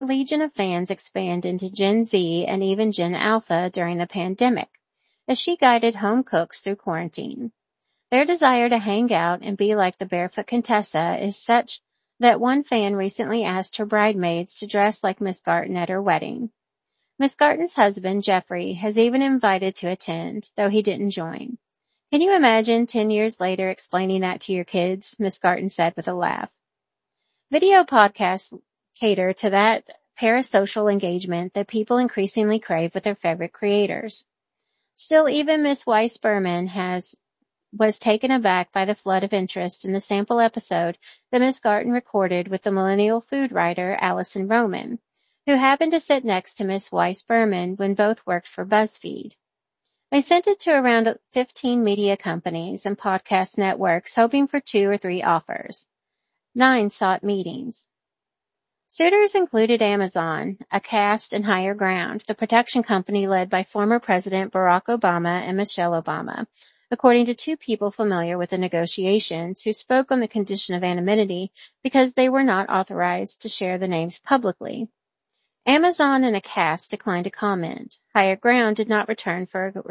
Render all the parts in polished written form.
legion of fans expand into Gen Z and even Gen Alpha during the pandemic, as she guided home cooks through quarantine. Their desire to hang out and be like the barefoot Contessa is such that one fan recently asked her bridesmaids to dress like Miss Garton at her wedding. Miss Garton's husband, Jeffrey, has even invited to attend, though he didn't join. Can you imagine 10 years later explaining that to your kids? Miss Garton said with a laugh. Video podcasts cater to that parasocial engagement that people increasingly crave with their favorite creators. Still, even Miss Weiss Berman was taken aback by the flood of interest in the sample episode that Miss Garton recorded with the millennial food writer Allison Roman, who happened to sit next to Miss Weiss Berman when both worked for BuzzFeed. They sent it to around 15 media companies and podcast networks, hoping for 2 or 3 offers. 9 sought meetings. Suitors included Amazon, Acast, and Higher Ground, the production company led by former President Barack Obama and Michelle Obama, according to 2 people familiar with the negotiations who spoke on the condition of anonymity because they were not authorized to share the names publicly. Amazon and Acast declined to comment. Higher Ground did not return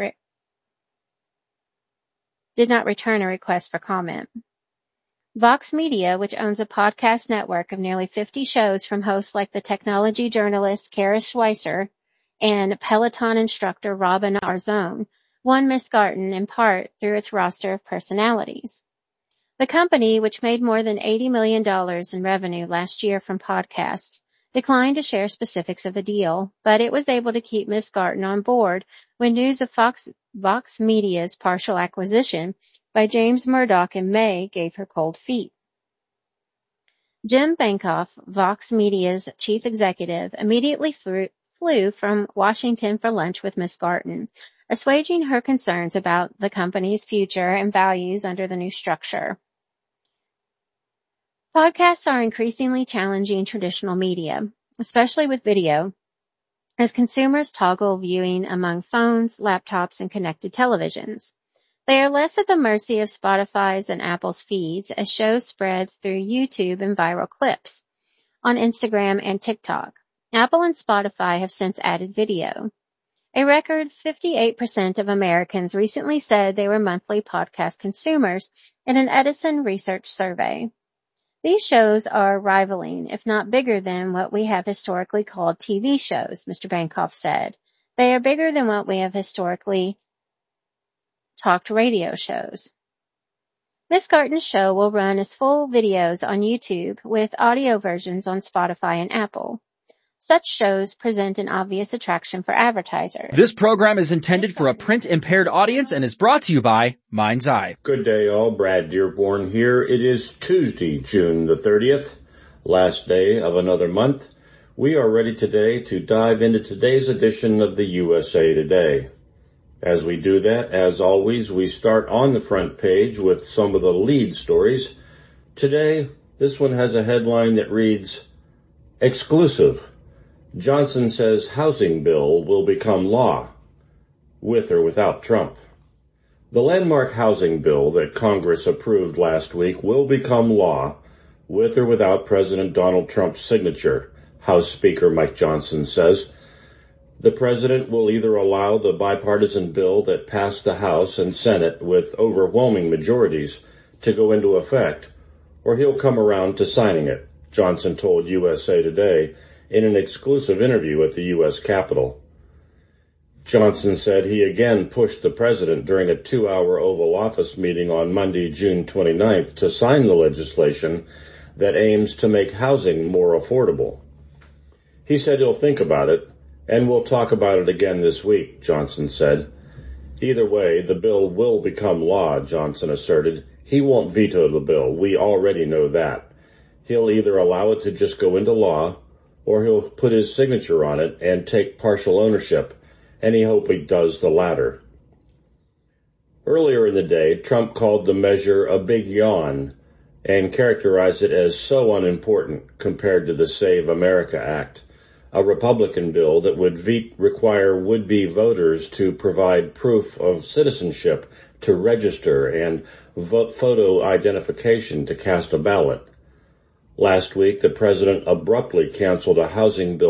a request for comment. Vox Media, which owns a podcast network of nearly 50 shows from hosts like the technology journalist Kara Schweizer and Peloton instructor Robin Arzón, won Miss Garton in part through its roster of personalities. The company, which made more than $80 million in revenue last year from podcasts, declined to share specifics of the deal, but it was able to keep Miss Garton on board when news of Vox Media's partial acquisition by James Murdoch in May gave her cold feet. Jim Bankoff, Vox Media's chief executive, immediately flew from Washington for lunch with Miss Garton, assuaging her concerns about the company's future and values under the new structure. Podcasts are increasingly challenging traditional media, especially with video, as consumers toggle viewing among phones, laptops, and connected televisions. They are less at the mercy of Spotify's and Apple's feeds as shows spread through YouTube and viral clips on Instagram and TikTok. Apple and Spotify have since added video. A record 58% of Americans recently said they were monthly podcast consumers in an Edison research survey. These shows are rivaling, if not bigger than what we have historically called TV shows, Mr. Bankoff said. They are bigger than what we have historically talked radio shows. Miss Garton's show will run as full videos on YouTube with audio versions on Spotify and Apple. Such shows present an obvious attraction for advertisers. This program is intended for a print-impaired audience and is brought to you by Mind's Eye. Good day, all. Brad Dearborn here. It is Tuesday, June the 30th, last day of another month. We are ready today to dive into today's edition of the USA Today. As we do that, as always, we start on the front page with some of the lead stories. Today, this one has a headline that reads, Exclusive. Johnson says housing bill will become law, with or without Trump. The landmark housing bill that Congress approved last week will become law, with or without President Donald Trump's signature, House Speaker Mike Johnson says. The president will either allow the bipartisan bill that passed the House and Senate with overwhelming majorities to go into effect, or he'll come around to signing it, Johnson told USA Today in an exclusive interview at the U.S. Capitol. Johnson said he again pushed the president during a 2-hour Oval Office meeting on Monday, June 29th, to sign the legislation that aims to make housing more affordable. He said he'll think about it, and we'll talk about it again this week, Johnson said. Either way, the bill will become law, Johnson asserted. He won't veto the bill. We already know that. He'll either allow it to just go into law, or he'll put his signature on it and take partial ownership, and he hopes he does the latter. Earlier in the day, Trump called the measure a big yawn and characterized it as so unimportant compared to the Save America Act, a Republican bill that would require would-be voters to provide proof of citizenship to register and photo identification to cast a ballot. Last week, the president abruptly canceled a housing bill